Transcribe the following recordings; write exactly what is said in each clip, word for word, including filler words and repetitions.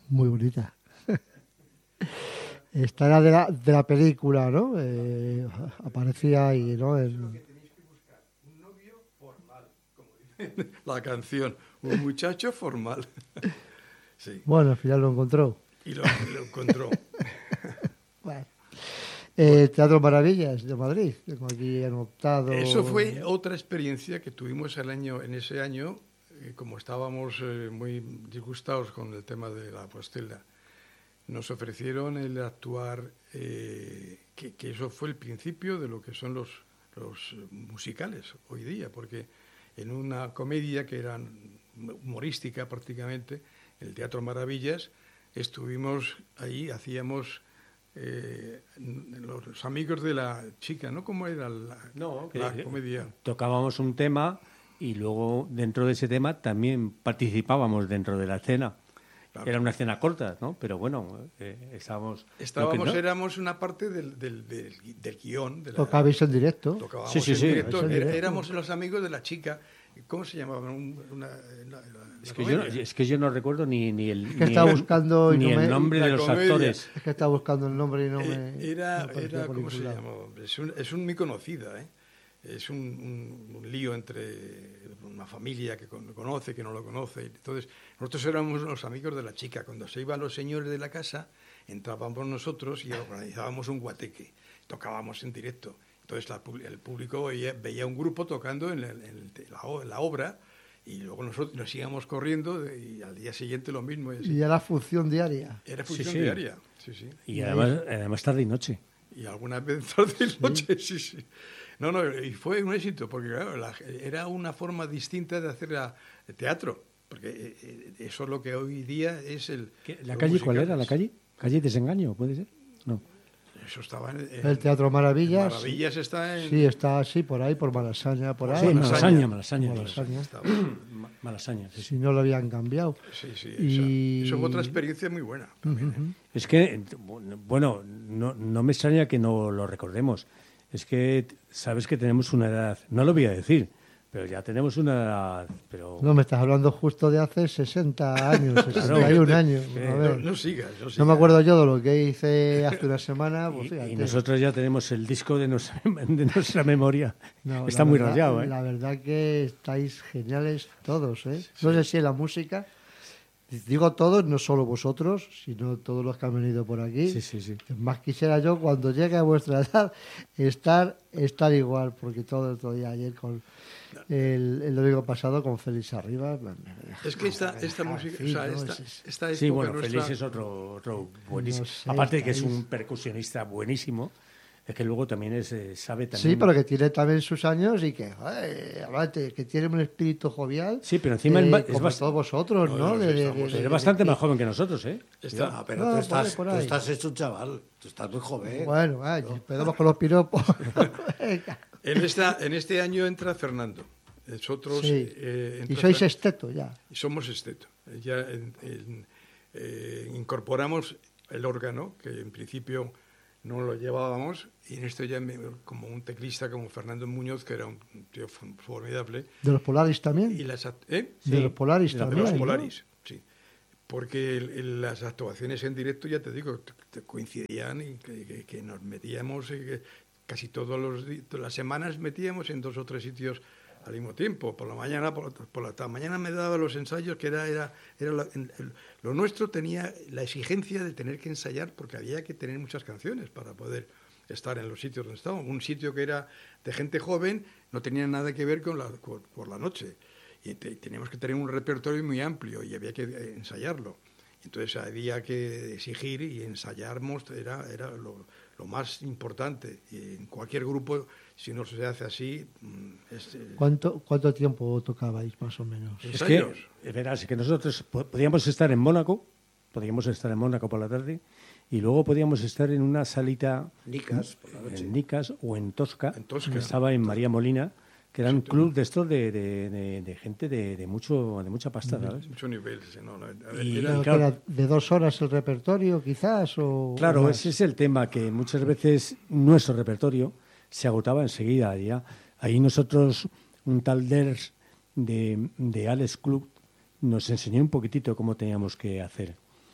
Muy bonita. Esta era de la, de la película, ¿no? Eh, aparecía ahí, ¿no? El... Lo que tenéis que buscar, un novio formal, como dice la canción, un muchacho formal. Sí. Bueno, al final lo encontró. Y lo, lo encontró. Bueno. Eh, Teatro Maravillas de Madrid, tengo aquí anotado. Eso fue otra experiencia que tuvimos el año, en ese año, eh, como estábamos eh, muy disgustados con el tema de la postela. Nos ofrecieron el actuar, eh, que, que eso fue el principio de lo que son los, los musicales hoy día, porque en una comedia que era humorística prácticamente, el Teatro Maravillas, estuvimos ahí, hacíamos eh, los amigos de la chica, ¿no? ¿Cómo era la, no, que, la comedia? Tocábamos un tema y luego dentro de ese tema también participábamos dentro de la escena. Claro. Era una escena corta, ¿no? Pero bueno, eh, estábamos... Estábamos, no, éramos una parte del, del, del, del guión. De la, Tocabais en directo. Tocábamos sí, sí, en, sí, directo. en directo. Éramos los amigos de la chica. ¿Cómo se llamaba? Una, una, una, es, que yo, es que yo no recuerdo ni, ni el, es que estaba el, buscando ni no me, el nombre de los comedia. actores. Es que estaba buscando el nombre y no me... Era, no era ¿cómo se llama? Es un, es un muy conocida, ¿eh? Es un, un, un lío entre una familia que conoce, que no lo conoce. Entonces, nosotros éramos los amigos de la chica. Cuando se iban los señores de la casa, entrábamos nosotros y organizábamos un guateque. Tocábamos en directo. Entonces, la, el público veía, veía un grupo tocando en, el, en, el, la, en la obra y luego nosotros nos íbamos corriendo y al día siguiente lo mismo. Y era función diaria. Era función sí, sí. diaria, sí, sí. Y además, además tarde y noche. Y algunas veces tarde y noche, sí, sí. No, no, y fue un éxito, porque claro, la, era una forma distinta de hacer la, el teatro, porque eh, eso es lo que hoy día es el... ¿La calle musicales. Cuál era? ¿La calle? ¿Calle Desengaño, puede ser? No. Eso estaba en... en el Teatro Maravillas. Maravillas sí. está en... Sí, está así, por ahí, por Malasaña, por ahí. Sí, Malasaña, Malasaña. Malasaña. Malasaña, sí, sí. Si no lo habían cambiado. Sí, sí, y... eso fue otra experiencia muy buena. También, uh-huh. ¿eh? Es que, bueno, no, no me extraña que no lo recordemos. Es que sabes que tenemos una edad, no lo voy a decir, pero ya tenemos una edad... Pero... No, me estás hablando justo de hace sesenta años, sesenta y un años. A ver. No, no sigas, no sigas. No me acuerdo yo de lo que hice hace una semana. Pues, y, y nosotros ya tenemos el disco de nuestra, de nuestra memoria. No, Está muy verdad, rayado, ¿eh? La verdad que estáis geniales todos, ¿eh? Sí. No sé si en la música... Digo todos, no solo vosotros, sino todos los que han venido por aquí. Sí, sí, sí. Más quisiera yo, cuando llegue a vuestra edad, estar, estar igual, porque todo el día ayer, con el, el domingo pasado, con Félix Arriba. Es que esta, esta música, o sea, esta, esta sí, bueno, nuestra... Félix es otro, otro buenísimo. No sé, aparte de que es estáis... un percusionista buenísimo, es que luego también es, sabe también... Sí, pero que tiene también sus años y que, joder, aparte, que tiene un espíritu jovial. Sí, pero encima eh, es como bast... todos vosotros, ¿no? no, de, sí, de, estamos, de, es bastante de, más joven que nosotros, ¿eh? Está, no, pero no, tú, estás, por tú estás hecho un chaval, tú estás muy joven. Bueno, ay, ¿no? Empezamos con los piropos. en, esta, en este año entra Fernando. Nosotros... Sí. Eh, y sois esteto ya. Y somos esteto. Ya en, en, eh, incorporamos el órgano, que en principio... no lo llevábamos, y en esto ya me, como un teclista como Fernando Muñoz, que era un tío formidable. ¿De los Polaris también? Y las, ¿eh? Sí, de los Polaris de también. De los Polaris, ¿no? Sí. Porque el, el, las actuaciones en directo, ya te digo, te, te coincidían y que, que, que nos metíamos, y que casi todas las semanas metíamos en dos o tres sitios al mismo tiempo. Por la mañana, por, por la mañana me daba los ensayos, que era, era, era la, el, lo nuestro tenía la exigencia de tener que ensayar, porque había que tener muchas canciones para poder estar en los sitios donde estábamos. Un sitio que era de gente joven no tenía nada que ver con la, con, por la noche. Y te, teníamos que tener un repertorio muy amplio y había que ensayarlo. Entonces había que exigir y ensayarnos, era, era lo, lo más importante. Y en cualquier grupo, si no se hace así... Es, ¿Cuánto, ¿Cuánto tiempo tocabais, más o menos? Es que, verás, que nosotros podíamos estar en Mónaco, podíamos estar en Mónaco por la tarde, y luego podíamos estar en una salita... Nicas, por la noche. En Nicas o en Tosca, en Tosca, que estaba en María Molina, que era un club de estos de, de, de, de gente de, de mucho de mucha pasta, ¿sabes? Mucho nivel, sí, no, no, y, era, claro, era de dos horas el repertorio, quizás, o... Claro, o ese es el tema, que muchas veces nuestro repertorio se agotaba enseguida. Ya. Ahí nosotros, un tal Ders de, de Alex Club, nos enseñó un poquitito cómo teníamos que hacer.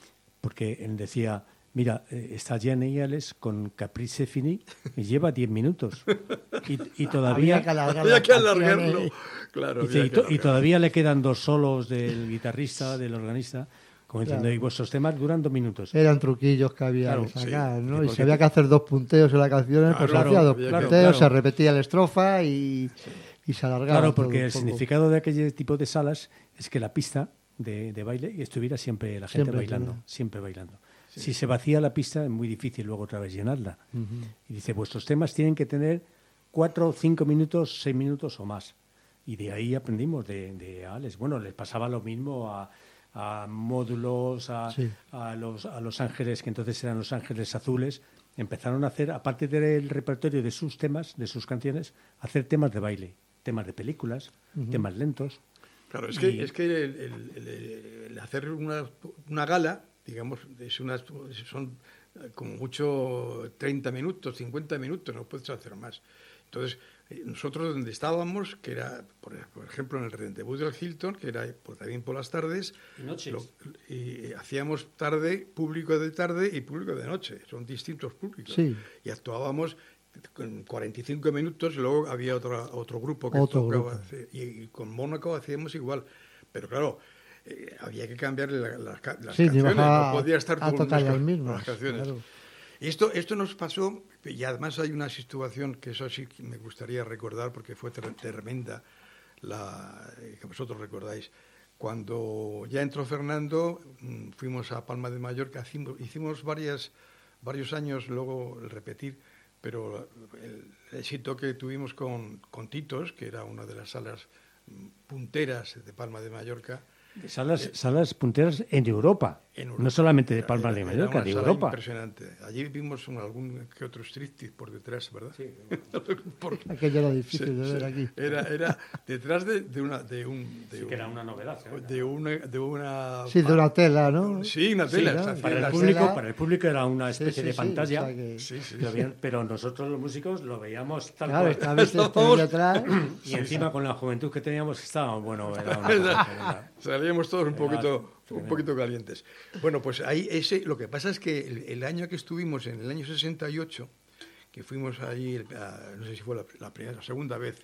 porque él decía, mira, eh, está Gianni Alex con Caprice Fini y lleva diez minutos. Y, y todavía... Había que alargar Había las que alargarlo. canciones. Claro, Dice, había y, que to- y alargarlo. todavía le quedan dos solos del guitarrista, del organista, como diciendo, Claro. y vuestros temas duran dos minutos. Eran truquillos que había Claro, que sacar, sí, ¿no? sí, Y porque si había te- que hacer dos punteos en la canción, pues Claro, hacía dos había que- punteos, claro. se repetía la estrofa y, y se alargaba Claro, todo porque un el poco. significado de aquel tipo de salas es que la pista de, de baile estuviera siempre la gente Siempre bailando, llena. siempre bailando. Si se vacía la pista es muy difícil luego otra vez llenarla. Y dice, vuestros temas tienen que tener cuatro, cinco minutos, seis minutos o más. Y de ahí aprendimos de, de Alex. Bueno, les pasaba lo mismo a, a Módulos, a, Sí. a, los, a Los Ángeles, que entonces eran Los Ángeles Azules. Empezaron a hacer, aparte del repertorio de sus temas, de sus canciones, hacer temas de baile, temas de películas, temas lentos. Claro, es que, Y- es que el, el- el- el hacer una, una gala, digamos, es una, son como mucho treinta minutos, cincuenta minutos, no puedes hacer más. Entonces, eh, nosotros donde estábamos, que era, por, por ejemplo, en el rendezvous del Hilton, que era por- también por las tardes, Y noches. lo- y hacíamos tarde, público de tarde y público de noche, son distintos públicos. Sí. Y actuábamos con cuarenta y cinco minutos, y luego había otra, otro grupo que Otro tocaba, grupo. y, y con Mónaco hacíamos igual, pero claro, eh, había que cambiarle la- la- ca- las Sí, ni canciones, bajaba no podía estar a todo el tocar mes las con mismas, las canciones. claro. Y esto, esto nos pasó, y además hay una situación que eso sí que me gustaría recordar porque fue tre- tremenda, la, eh, que vosotros recordáis. Cuando ya entró Fernando, mm, fuimos a Palma de Mallorca, hicimos, hicimos varias, varios años luego el repetir, pero el éxito que tuvimos con, con Titos, que era una de las salas mm, punteras de Palma de Mallorca, Salas, salas punteras en Europa, en Europa. no solamente de Era- Palma era- de era Mallorca, una de sala Europa. Impresionante. Allí vimos un- algún que otro striptease por detrás, ¿verdad? Sí. Por- Aquello era difícil sí, de ver sí. aquí. Era, era detrás de, de una de un de Sí, un- que era una novedad. ¿eh? de una de una Sí, de una tela, ¿no? Sí, una Sí, tela. ¿no? se hacía Para el, las- público, tela- para el público era una Sí, especie sí, de sí, pantalla, o sea que- Sí, sí, lo sí. veían- pero nosotros los músicos lo veíamos tal Claro, cual. estaba este Estábamos- detrás. Y encima con la juventud que teníamos estábamos, bueno, era una Era- cosa tremenda. Salíamos todos un Era poquito, un tremendo. poquito calientes. Bueno, pues ahí ese, lo que pasa es que el, el año que estuvimos, en el año sesenta y ocho, que fuimos ahí, a- no sé si fue la, la primera, la segunda vez,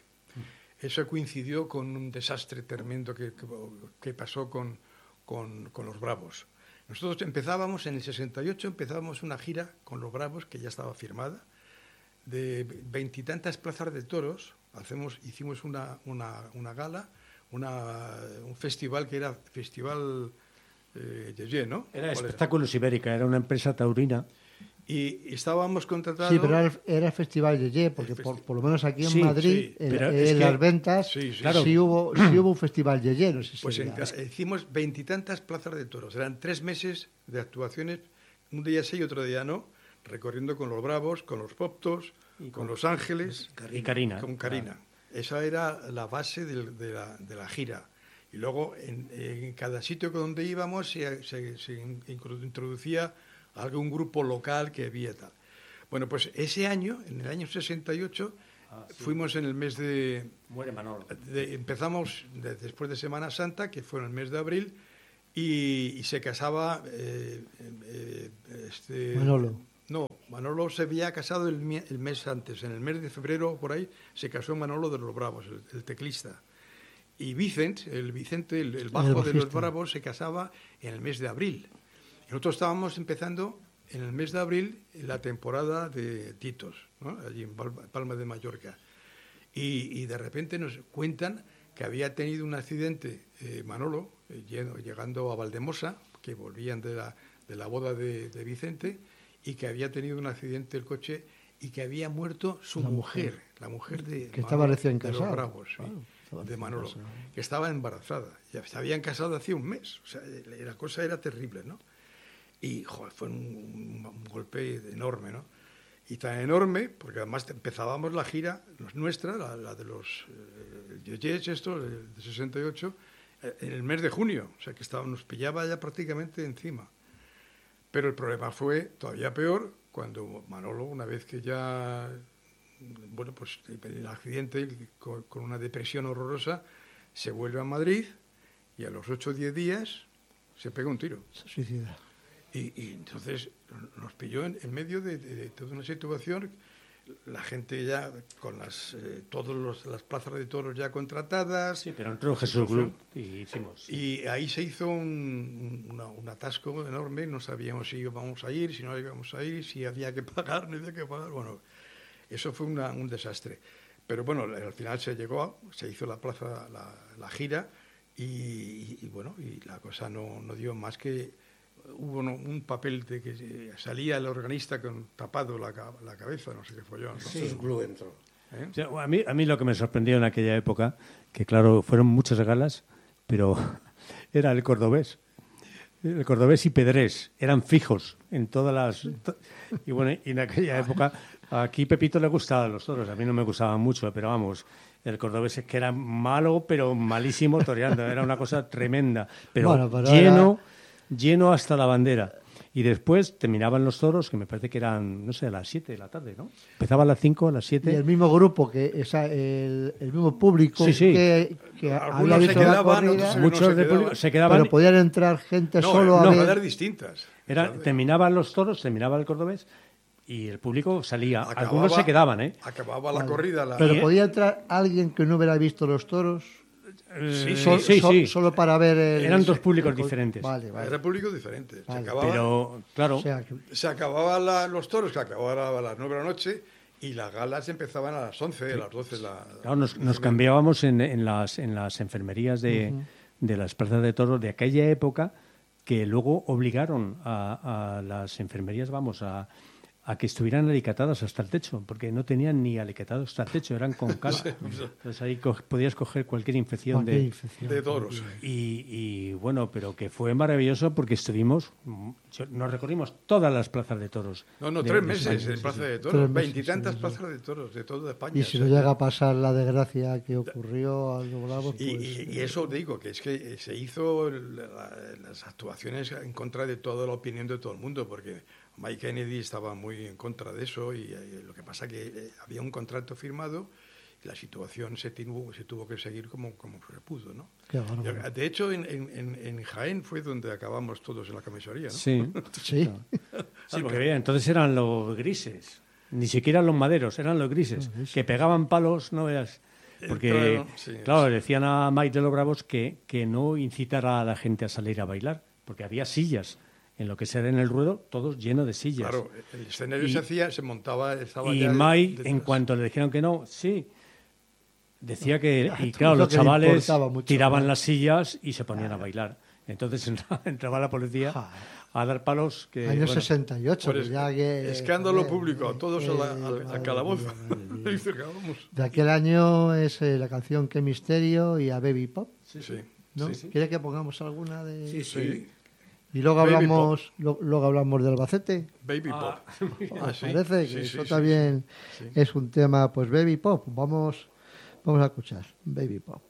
eso coincidió con un desastre tremendo que, que, que pasó con, con, con los Bravos. Nosotros empezábamos, en el sesenta y ocho, empezábamos una gira con los Bravos, que ya estaba firmada, de veintitantas plazas de toros. Hacemos, hicimos una, una, una gala, una, un festival que era Festival eh, Yeye, ¿no? Era ¿Cuál Espectáculos Ibérica, era una empresa taurina. Y estábamos contratados... Sí, pero era, el- era el Festival Yeye, porque El festi- por, por lo menos aquí en Sí, Madrid, sí, en, pero en es que- las ventas, Sí, sí, sí, claro. hubo, sí hubo un Festival Yeye, no sé si Pues en sería. ca- hicimos veintitantas plazas de toros. Eran tres meses de actuaciones, un día sí y otro día no, recorriendo con los Bravos, con los Poptos, con los Ángeles Y Karina. con Karina. Esa era la base del- de, la, de la gira. Y luego en, en cada sitio donde íbamos se, se- se in- introducía algún grupo local que había tal. Bueno, pues ese año, en el año sesenta y ocho, Ah, sí. fuimos en el mes de, Muere Manolo. de- empezamos de- después de Semana Santa, que fue en el mes de abril, y, y se casaba eh, eh, este, Manolo. No, Manolo se había casado el, mi- el mes antes, en el mes de febrero, por ahí, se casó Manolo de los Bravos, el, el teclista. Y Vicent, el Vicente, el, el bajo El de los bajista. Bravos, se casaba en el mes de abril. Y nosotros estábamos empezando en el mes de abril la temporada de Titos, ¿no? Allí en Palma, Palma de Mallorca. Y, y de repente nos cuentan que había tenido un accidente eh, Manolo, eh, yendo- llegando a Valdemosa, que volvían de la, de la boda de, de Vicente, y que había tenido un accidente el coche y que había muerto su La mujer, mujer. la mujer de Que estaba recién de los casada. Bravos, sí, Claro, estaba de recién Manolo, casada. que estaba embarazada. Ya se habían casado hacía un mes. O sea, la cosa era terrible, ¿no? Y joder, fue un, un- un golpe enorme, ¿no? Y tan enorme, porque además empezábamos la gira nuestra, la, la de los eh, Yeyes, esto, de sesenta y ocho, eh, en el mes de junio. O sea, que estaba, nos pillaba ya prácticamente encima. Pero el problema fue todavía peor cuando Manolo, una vez que ya, bueno, pues el accidente con, con una depresión horrorosa, se vuelve a Madrid y a los ocho o diez días se pega un tiro. Se suicida. Y, y entonces nos pilló en, en medio de, de, de toda una situación, la gente ya con las eh, todas los, las plazas de toros ya contratadas. Sí, pero entró Jesús Club y hicimos. Y ahí se hizo un, un, un atasco enorme, no sabíamos si íbamos a ir, si no íbamos a ir, si había que pagar, no había que pagar. Bueno, eso fue una, un desastre. Pero bueno, al final se llegó, se hizo la plaza, la, la gira, y, y, y bueno, y la cosa no, no dio más que... Hubo no, un papel de que salía el organista con tapado la, la cabeza, no sé qué follón, ¿no? Sí, Club entró. ¿Eh? O sea, a, mí, a mí lo que me sorprendió en aquella época, que claro, fueron muchas galas, pero era el cordobés. El cordobés y Pedrés eran fijos en todas las... Y bueno, y en aquella época, aquí Pepito le gustaban los toros, a mí no me gustaban mucho, pero vamos, el cordobés es que era malo, pero malísimo toreando, era una cosa tremenda, pero, bueno, pero lleno, era... lleno hasta la bandera. Y después terminaban los toros, que me parece que eran, no sé, a las siete de la tarde, ¿no? Empezaban a las cinco, a las siete. Y el mismo grupo, que esa, el, el mismo público sí, sí. que, que había visto la corrida, muchos no se de público se quedaban. Pero podían entrar gente no, solo no, a ver... No, distintas. Era, terminaban los toros, terminaba el cordobés y el público salía. Acababa, algunos se quedaban, ¿eh? Acababa la vale. corrida. La... Pero podía entrar alguien que no hubiera visto los toros... Sí, Sol, sí, sol, sí. Solo para ver el... Eran dos públicos diferentes. Vale, vale. Era público diferente. Vale. Se acababa, pero, claro... O sea, que... Se acababan la, los toros, que acababan a las nueve de la noche, y las galas empezaban a las once, sí. a las doce. La, claro, nos, nos cambiábamos en, en, las, en las enfermerías de, uh-huh. de las plazas de toros de aquella época, que luego obligaron a, a las enfermerías, vamos, a... a que estuvieran alicatadas hasta el techo, porque no tenían ni alicatados hasta el techo, eran con cal. Entonces ahí co- podías coger cualquier infección, cualquier de, infección de toros. Y, y bueno, pero que fue maravilloso porque estuvimos, nos recorrimos todas las plazas de toros. No, no, de, tres de meses España, en sí, plaza sí. de toros, veintitantas sí, plazas de toros de toda España. Y si no llega a pasar la desgracia que ocurrió a los bravos, pues... Y, y, y eso digo, que es que se hizo la, las actuaciones en contra de toda la opinión de todo el mundo, porque Mike Kennedy estaba muy en contra de eso y, y lo que pasa que eh, había un contrato firmado y la situación se tuvo, se tuvo que seguir como, como se pudo, ¿no? Claro. De hecho, en, en, en Jaén fue donde acabamos todos en la comisaría, ¿no? Sí, sí. Sí, porque vean, entonces eran los grises, ni siquiera los maderos, eran los grises, no, que pegaban palos, no veas... Porque, claro, sí, claro sí. decían a Mike de los Bravos que, que no incitara a la gente a salir a bailar, porque había sillas. En lo que se era en el ruedo, todos llenos de sillas. Claro, el escenario y, se hacía, se montaba, estaba y ya... Y Mike, en cuanto le dijeron que no, sí, decía que... Y claro, los chavales tiraban las sillas y se ponían a bailar. Entonces entraba la policía a dar palos que... Año bueno, sesenta y ocho. Pues ya que, escándalo eh, público, todos eh, a, la, a, a calabozo. De aquel año es eh, la canción Qué Misterio y a Baby Pop. Sí, sí. ¿No? Sí, sí. ¿Quiere que pongamos alguna de...? Sí, sí. Y luego Baby hablamos lo, luego hablamos del Albacete. Baby Pop. Ah, ah, sí. Parece que sí, eso sí, también sí, sí. es un tema, pues Baby Pop. Vamos, vamos a escuchar Baby Pop.